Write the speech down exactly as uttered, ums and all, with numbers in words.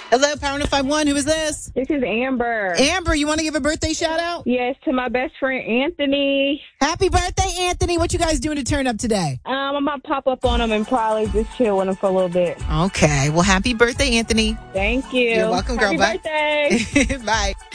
Hello, Power one oh five one. Who is this? This is Amber. Amber, you want to give a birthday shout out? Yes, to my best friend Anthony. Happy birthday, Anthony. What you guys doing to turn up today? Um, I'm about to pop up on him and probably just chill with him for a little bit. Okay. Well, happy birthday, Anthony. Thank you. You're welcome, girl. Happy Bye. birthday. Bye.